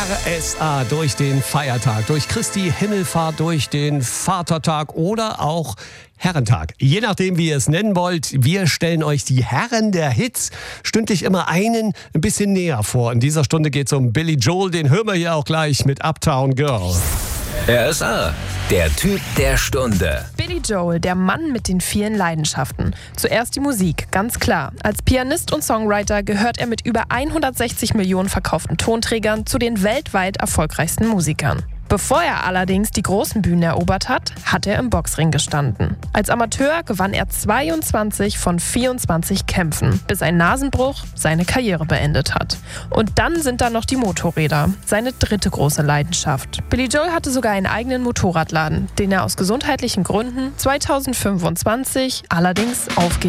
RSA durch den Feiertag, durch Christi Himmelfahrt, durch den Vatertag oder auch Herrentag. Je nachdem, wie ihr es nennen wollt, wir stellen euch die Herren der Hits stündlich immer einen ein bisschen näher vor. In dieser Stunde geht es um Billy Joel, den hören wir hier auch gleich mit Uptown Girl. RSA, der Typ der Stunde. Billy Joel, der Mann mit den vielen Leidenschaften. Zuerst die Musik, ganz klar. Als Pianist und Songwriter gehört er mit über 160 Millionen verkauften Tonträgern zu den weltweit erfolgreichsten Musikern. Bevor er allerdings die großen Bühnen erobert hat, hat er im Boxring gestanden. Als Amateur gewann er 22 von 24 Kämpfen, bis ein Nasenbruch seine Karriere beendet hat. Und dann sind da noch die Motorräder, seine dritte große Leidenschaft. Billy Joel hatte sogar einen eigenen Motorradladen, den er aus gesundheitlichen Gründen 2025 allerdings aufgegeben